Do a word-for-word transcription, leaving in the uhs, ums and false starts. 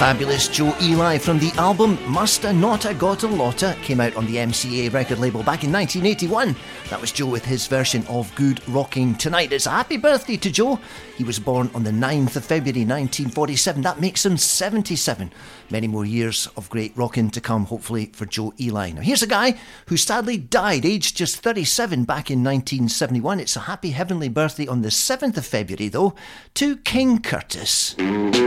Fabulous Joe Ely from the album Musta Notta Gotta Lotta, came out on the M C A record label back in nineteen eighty-one. That was Joe with his version of Good Rocking Tonight. It's a happy birthday to Joe. He was born on the ninth of February nineteen forty-seven. That makes him seventy-seven. Many more years of great rocking to come, hopefully, for Joe Ely. Now here's a guy who sadly died aged just thirty-seven back in nineteen seventy-one. It's a happy heavenly birthday on the seventh of February though to King Curtis.